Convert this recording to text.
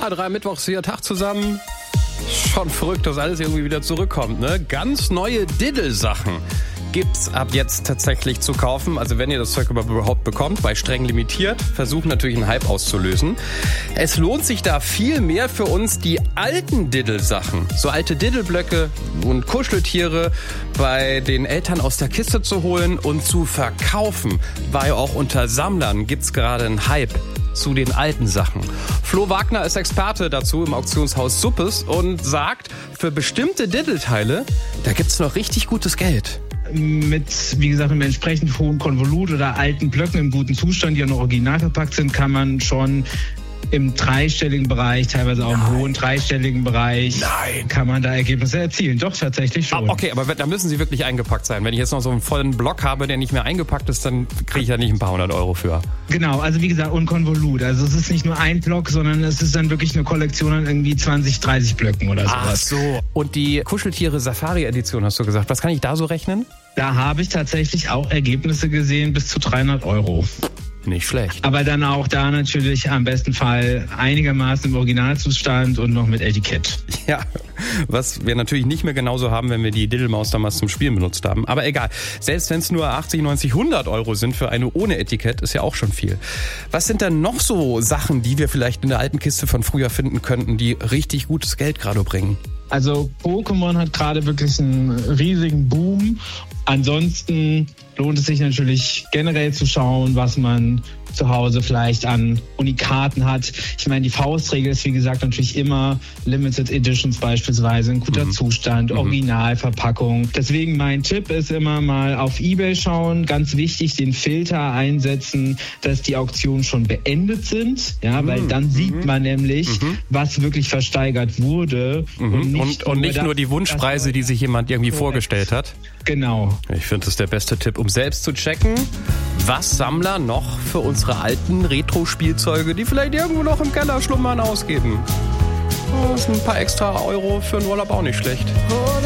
drei Mittwochs hier Tag zusammen. Schon verrückt, dass alles irgendwie wieder zurückkommt, ne? Ganz neue Diddle-Sachen gibt's ab jetzt tatsächlich zu kaufen. Also wenn ihr das Zeug überhaupt bekommt, bei streng limitiert, versuchen natürlich einen Hype auszulösen. Es lohnt sich da viel mehr für uns, die alten Diddle-Sachen, so alte Diddle-Blöcke und Kuscheltiere bei den Eltern aus der Kiste zu holen und zu verkaufen. Weil auch unter Sammlern gibt's gerade einen Hype zu den alten Sachen. Flo Wagner ist Experte dazu im Auktionshaus Suppes und sagt, für bestimmte Diddle-Teile, da gibt's noch richtig gutes Geld. Mit, wie gesagt, einem entsprechend hohen Konvolut oder alten Blöcken im guten Zustand, die auch noch original verpackt sind, kann man schon im dreistelligen Bereich, teilweise auch im hohen dreistelligen Bereich, kann man da Ergebnisse erzielen. Doch, tatsächlich schon. Okay, aber da müssen sie wirklich eingepackt sein. Wenn ich jetzt noch so einen vollen Block habe, der nicht mehr eingepackt ist, dann kriege ich ja nicht ein paar 100 Euro für. Genau, also wie gesagt, und Konvolut. Also es ist nicht nur ein Block, sondern es ist dann wirklich eine Kollektion an irgendwie 20, 30 Blöcken oder sowas. Ach so. Und die Kuscheltiere Safari Edition hast du gesagt. Was kann ich da so rechnen? Da habe ich tatsächlich auch Ergebnisse gesehen bis zu 300 Euro. Nicht schlecht. Aber dann auch da natürlich am besten Fall einigermaßen im Originalzustand und noch mit Etikett. Ja, was wir natürlich nicht mehr genauso haben, wenn wir die Diddlemaus damals zum Spielen benutzt haben. Aber egal, selbst wenn es nur 80, 90, 100 Euro sind für eine ohne Etikett, ist ja auch schon viel. Was sind denn noch so Sachen, die wir vielleicht in der alten Kiste von früher finden könnten, die richtig gutes Geld gerade bringen? Also Pokémon hat gerade wirklich einen riesigen Boom. Ansonsten lohnt es sich natürlich generell zu schauen, was man zu Hause vielleicht an Unikaten hat. Ich meine, die Faustregel ist, wie gesagt, natürlich immer Limited Editions beispielsweise, in guter Zustand, Originalverpackung. Deswegen mein Tipp ist immer mal auf eBay schauen. Ganz wichtig, den Filter einsetzen, dass die Auktionen schon beendet sind. Ja, weil dann sieht man nämlich, was wirklich versteigert wurde. Und nicht nur die Wunschpreise, die sich jemand irgendwie vorgestellt hat. Genau. Ich finde, das ist der beste Tipp, um selbst zu checken, was Sammler noch für unsere alten Retro-Spielzeuge, die vielleicht irgendwo noch im Keller schlummern, ausgeben. Das sind ein paar extra Euro für einen Urlaub auch nicht schlecht.